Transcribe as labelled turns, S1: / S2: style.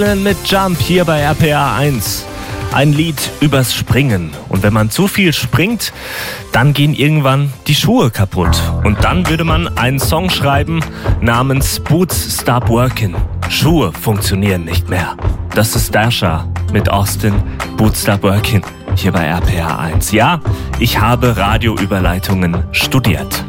S1: Mit Jump hier bei RPA 1. Ein Lied übers Springen. Und wenn man zu viel springt, dann gehen irgendwann die Schuhe kaputt. Und dann würde man einen Song schreiben namens Boots Stop Working. Schuhe funktionieren nicht mehr. Das ist Dasha mit Austin, Boots Stop Working hier bei RPA 1. Ja, ich habe Radioüberleitungen studiert.